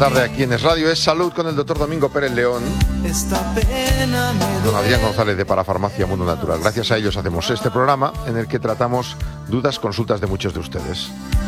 tarde aquí en Es Radio. Es Salud con el doctor Domingo Pérez León, don Adrián González de Parafarmacia Mundo Natural. Gracias a ellos hacemos este programa en el que tratamos dudas, consultas de muchos de ustedes.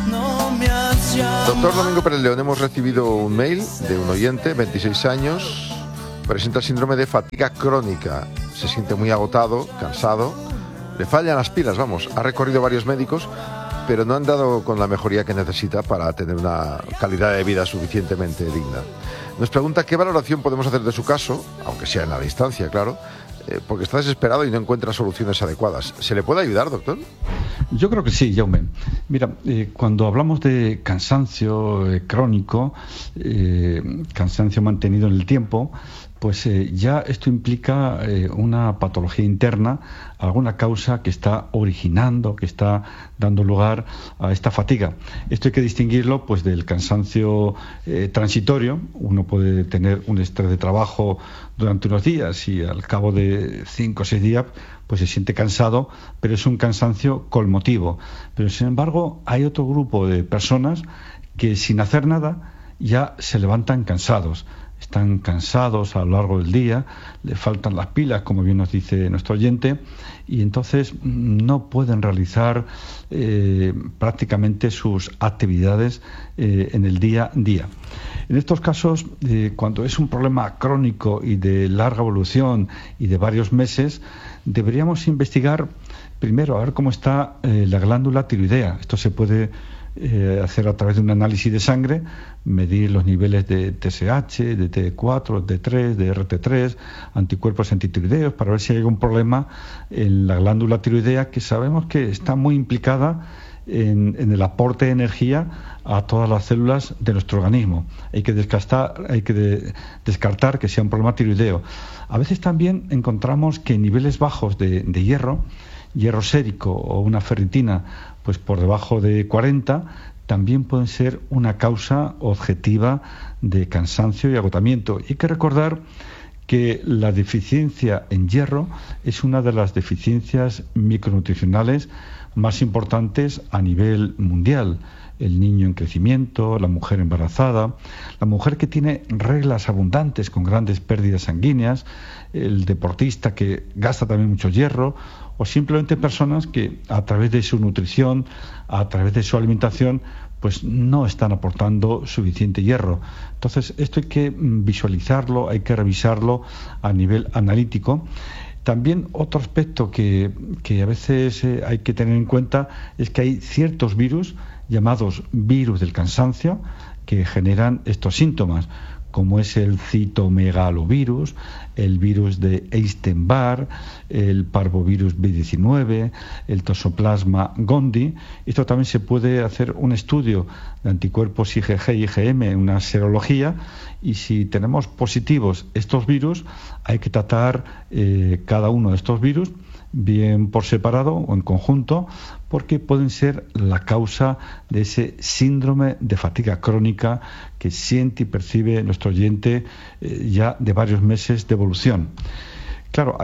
Doctor Domingo Pérez León, hemos recibido un mail de un oyente, 26 años, presenta síndrome de fatiga crónica, se siente muy agotado, cansado, le fallan las pilas, ha recorrido varios médicos, pero no han dado con la mejoría que necesita para tener una calidad de vida suficientemente digna. Nos pregunta qué valoración podemos hacer de su caso, aunque sea en la distancia, claro, porque está desesperado y no encuentra soluciones adecuadas. ¿Se le puede ayudar, doctor? Yo creo que sí, Jaume. Mira, cuando hablamos de cansancio crónico, cansancio mantenido en el tiempo, pues ya esto implica una patología interna, alguna causa que está originando, que está dando lugar a esta fatiga. Esto hay que distinguirlo pues del cansancio transitorio. Uno puede tener un estrés de trabajo durante unos días y al cabo de 5 o 6 días pues se siente cansado, pero es un cansancio colmotivo. Pero sin embargo hay otro grupo de personas que sin hacer nada ya se levantan cansados. Están cansados a lo largo del día, le faltan las pilas, como bien nos dice nuestro oyente, y entonces no pueden realizar prácticamente sus actividades en el día a día. En estos casos, cuando es un problema crónico y de larga evolución y de varios meses, deberíamos investigar primero a ver cómo está la glándula tiroidea. Esto se puede hacer a través de un análisis de sangre, medir los niveles de TSH, de T4, de T3, de RT3, anticuerpos antitiroideos, para ver si hay algún problema en la glándula tiroidea, que sabemos que está muy implicada en el aporte de energía a todas las células de nuestro organismo. Hay que descartar que sea un problema tiroideo. A veces también encontramos que niveles bajos de hierro sérico o una ferritina pues por debajo de 40 también pueden ser una causa objetiva de cansancio y agotamiento. Y hay que recordar que la deficiencia en hierro es una de las deficiencias micronutricionales más importantes a nivel mundial. El niño en crecimiento, la mujer embarazada, la mujer que tiene reglas abundantes con grandes pérdidas sanguíneas, el deportista que gasta también mucho hierro, o simplemente personas que a través de su nutrición, a través de su alimentación, pues no están aportando suficiente hierro. Entonces esto hay que visualizarlo, hay que revisarlo a nivel analítico. También otro aspecto que a veces hay que tener en cuenta es que hay ciertos virus llamados virus del cansancio que generan estos síntomas, como es el citomegalovirus, el virus de Epstein-Barr, el parvovirus B19, el toxoplasma gondii. Esto también se puede hacer un estudio de anticuerpos IgG y IgM en una serología, y si tenemos positivos estos virus, hay que tratar cada uno de estos virus, bien por separado o en conjunto, porque pueden ser la causa de ese síndrome de fatiga crónica que siente y percibe nuestro oyente ya de varios meses de evolución. Claro,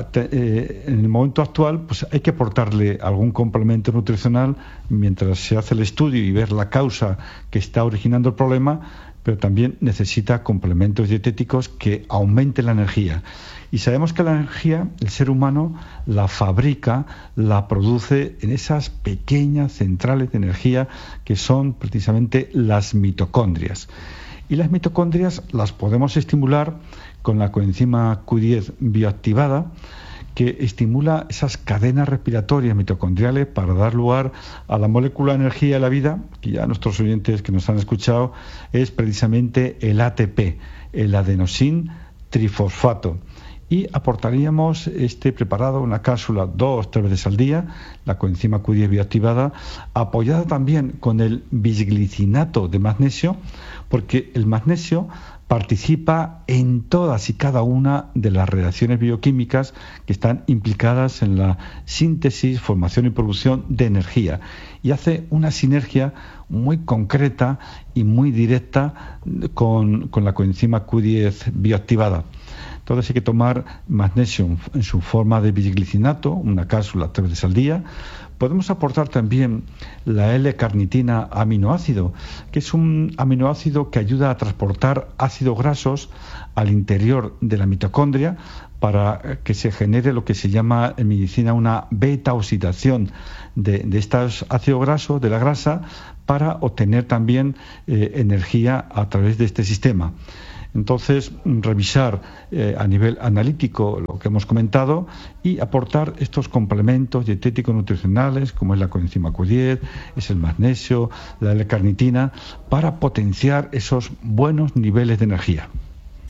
en el momento actual pues hay que aportarle algún complemento nutricional mientras se hace el estudio y ver la causa que está originando el problema, pero también necesita complementos dietéticos que aumenten la energía. Y sabemos que la energía, el ser humano la fabrica, la produce en esas pequeñas centrales de energía que son precisamente las mitocondrias. Y las mitocondrias las podemos estimular con la coenzima Q10 bioactivada, que estimula esas cadenas respiratorias mitocondriales para dar lugar a la molécula de energía de la vida, que ya nuestros oyentes que nos han escuchado es precisamente el ATP, el adenosín trifosfato. Y aportaríamos este preparado, una cápsula 2-3 veces al día, la coenzima Q10 bioactivada, apoyada también con el bisglicinato de magnesio, porque el magnesio participa en todas y cada una de las reacciones bioquímicas que están implicadas en la síntesis, formación y producción de energía, y hace una sinergia muy concreta y muy directa con la coenzima Q10 bioactivada. Entonces hay que tomar magnesio en su forma de bisglicinato, una cápsula 3 veces al día, podemos aportar también la L-carnitina aminoácido, que es un aminoácido que ayuda a transportar ácidos grasos al interior de la mitocondria para que se genere lo que se llama en medicina una beta-oxidación de estos ácidos grasos, de la grasa, para obtener también energía a través de este sistema. Entonces, revisar a nivel analítico lo que hemos comentado y aportar estos complementos dietéticos nutricionales, como es la coenzima Q10, es el magnesio, la L-carnitina, para potenciar esos buenos niveles de energía.